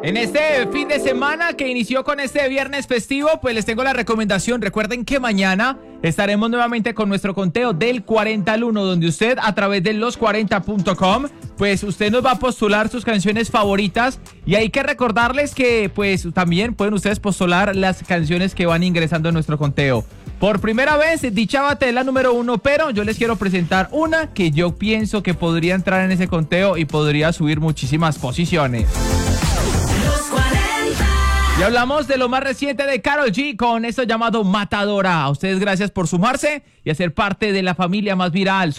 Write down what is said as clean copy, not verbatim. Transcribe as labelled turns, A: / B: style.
A: En este fin de semana que inició con este viernes festivo, pues les tengo la recomendación. Recuerden que mañana estaremos nuevamente con nuestro conteo del 40 al 1, donde usted a través de los40.com, pues usted nos va a postular sus canciones favoritas. Y hay que recordarles que pues también pueden ustedes postular las canciones que van ingresando en nuestro conteo. Por primera vez, Dicha Bate es la número 1, pero yo les quiero presentar una que yo pienso que podría entrar en ese conteo y podría subir muchísimas posiciones. Y hablamos de lo más reciente de Karol G con esto llamado Matadora. A ustedes gracias por sumarse y hacer parte de la familia más viral.